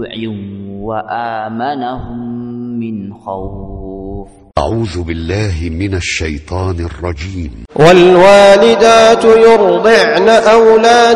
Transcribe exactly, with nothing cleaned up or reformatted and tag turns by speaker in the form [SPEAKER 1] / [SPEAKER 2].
[SPEAKER 1] جوع وآمنهم من خوف.
[SPEAKER 2] أعوذ بالله من الشيطان الرجيم.
[SPEAKER 3] والوالدات يرضعن أولادهن